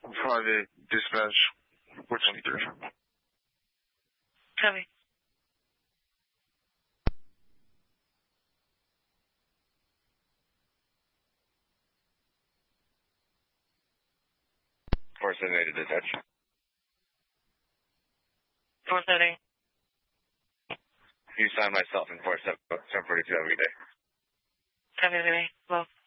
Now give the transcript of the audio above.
Friday, dispatch, 423. Copy. to dispatch. 430. You sign myself in 4742 every day. Copy, baby. Well.